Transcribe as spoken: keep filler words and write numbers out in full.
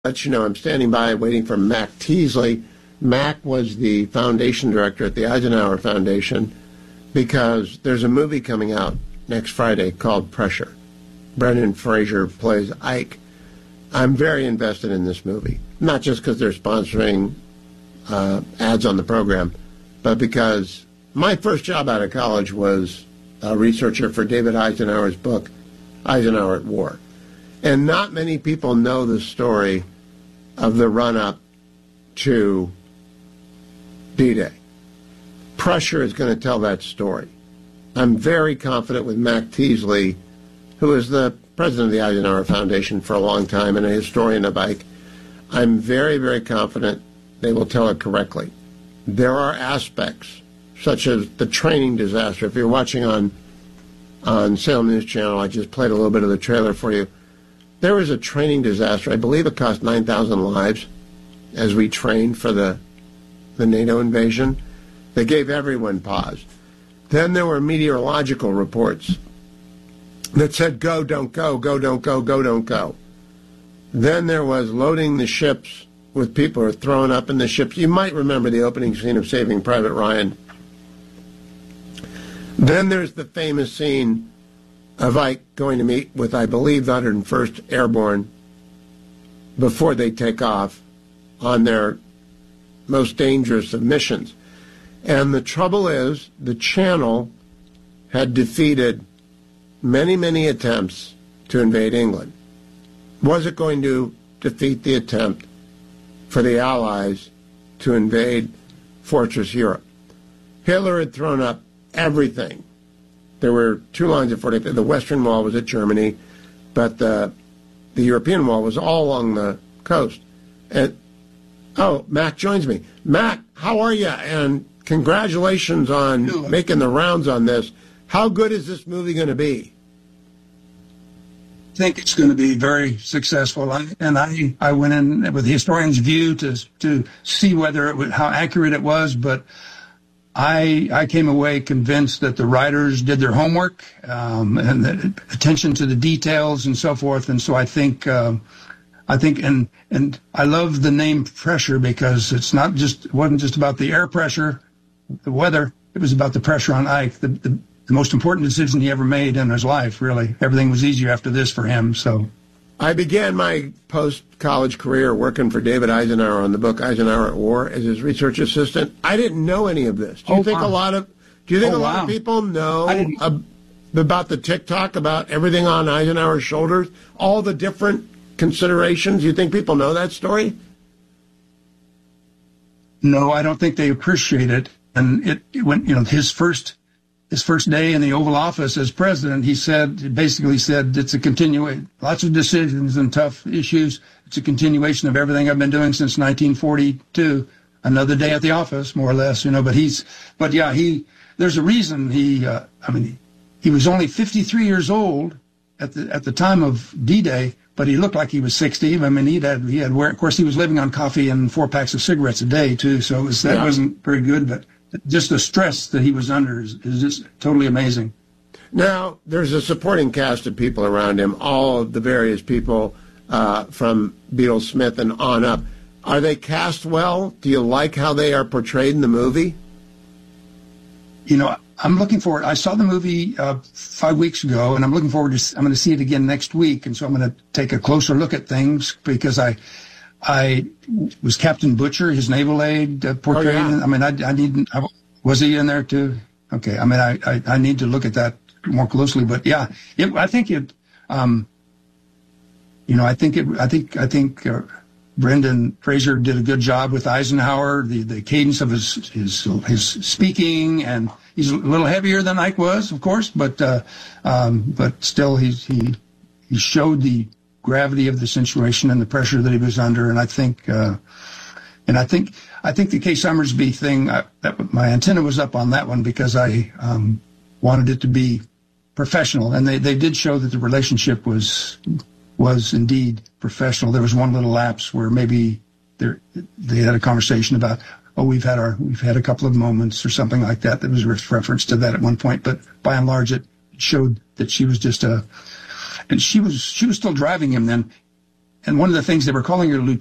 let you know I'm standing by waiting for Mac Teasley. Mac was the foundation director at the Eisenhower Foundation because there's a movie coming out next Friday called Pressure. Brendan Fraser plays Ike. I'm very invested in this movie, not just because they're sponsoring uh, ads on the program, but because my first job out of college was a researcher for David Eisenhower's book, Eisenhower at War. And not many people know the story of the run-up to D-Day. Pressure is going to tell that story. I'm very confident with Mac Teasley, who is the president of the Eisenhower Foundation for a long time and a historian of Ike. I'm very, very confident they will tell it correctly. There are aspects, such as the training disaster. If you're watching on, on Salem News Channel, I just played a little bit of the trailer for you. There was a training disaster. I believe it cost nine thousand lives as we trained for the, the NATO invasion. They gave everyone pause. Then there were meteorological reports that said, go, don't go, go, don't go, go, don't go. Then there was loading the ships with people who are thrown up in the ships. You might remember the opening scene of Saving Private Ryan. Then there's the famous scene of Ike going to meet with, I believe, the one hundred first Airborne before they take off on their most dangerous of missions. And the trouble is, the Channel had defeated many, many attempts to invade England. Was it going to defeat the attempt for the Allies to invade Fortress Europe? Hitler had thrown up everything. There were two lines of fortifications. The Western Wall was at Germany, but the the European Wall was all along the coast. And oh, Mac joins me. Mac, how are you? And congratulations on making the rounds on this. How good is this movie going to be? I think it's going to be very successful. I, and I, I went in with the historian's view to to see whether it would, how accurate it was, but I I came away convinced that the writers did their homework um, and the attention to the details and so forth. And so I think uh, I think and and I love the name Pressure because it's not just it wasn't just about the air pressure, the weather. It was about the pressure on Ike, the, the the most important decision he ever made in his life. Really, everything was easier after this for him. So. I began my post-college career working for David Eisenhower on the book Eisenhower at War as his research assistant. I didn't know any of this. Do you oh, think wow. a lot of Do you think oh, a lot wow. of people know ab- about the TikTok, about everything on Eisenhower's shoulders, all the different considerations? You think people know that story? No, I don't think they appreciate it. And it, it went, you know, his first. His first day in the Oval Office as president, he said, basically said, it's a continuation, lots of decisions and tough issues. It's a continuation of everything I've been doing since nineteen forty-two. Another day at the office, more or less, you know. But he's, but yeah, he. There's a reason he. Uh, I mean, he was only fifty-three years old at the at the time of D-Day, but he looked like he was sixty. I mean, he had he had. Of course, he was living on coffee and four packs of cigarettes a day too, so it was, that yeah. wasn't very good, but. Just the stress that he was under is, is just totally amazing. Now, there's a supporting cast of people around him, all of the various people uh, from Beadle Smith and on up. Are they cast well? Do you like how they are portrayed in the movie? You know, I'm looking forward. I saw the movie uh, five weeks ago, and I'm looking forward to. I'm going to see it again next week, and so I'm going to take a closer look at things because I. I was Captain Butcher, his naval aide, uh, portrayed. Oh, yeah. I mean, I, I need. I, was he in there too? Okay. I mean, I, I, I need to look at that more closely. But yeah, it, I think it. Um, you know, I think it. I think. I think uh, Brendan Fraser did a good job with Eisenhower. The the cadence of his his his speaking, and he's a little heavier than Ike was, of course, but uh, um, but still, he's he he showed the gravity of the situation and the pressure that he was under, and I think, uh, and I think, I think the Kay Summersby thing, I, that, my antenna was up on that one because I um, wanted it to be professional, and they, they did show that the relationship was was indeed professional. There was one little lapse where maybe there they had a conversation about, oh, we've had our we've had a couple of moments or something like that. There was a reference to that at one point, but by and large, it showed that she was just a. And she was she was still driving him then. and one of the things they were calling her